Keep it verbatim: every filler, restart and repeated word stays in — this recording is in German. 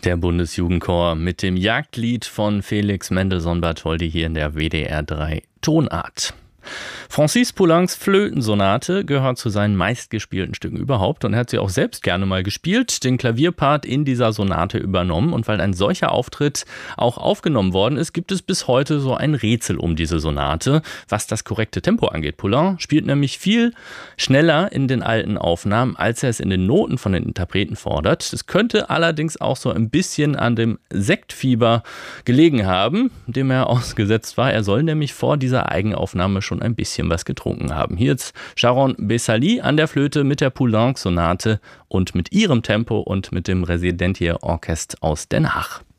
Der Bundesjugendchor mit dem Jagdlied von Felix Mendelssohn-Bartholdy hier in der W D R drei Tonart. Francis Poulencs Flötensonate gehört zu seinen meistgespielten Stücken überhaupt und er hat sie auch selbst gerne mal gespielt, den Klavierpart in dieser Sonate übernommen. Und weil ein solcher Auftritt auch aufgenommen worden ist, gibt es bis heute so ein Rätsel um diese Sonate, was das korrekte Tempo angeht. Poulenc spielt nämlich viel schneller in den alten Aufnahmen, als er es in den Noten von den Interpreten fordert. Es könnte allerdings auch so ein bisschen an dem Sektfieber gelegen haben, dem er ausgesetzt war. Er soll nämlich vor dieser Eigenaufnahme schon ein bisschen was getrunken haben. Hier jetzt Sharon Bessali an der Flöte mit der Poulenc-Sonate und mit ihrem Tempo und mit dem Residentier Orchest aus Den Haag.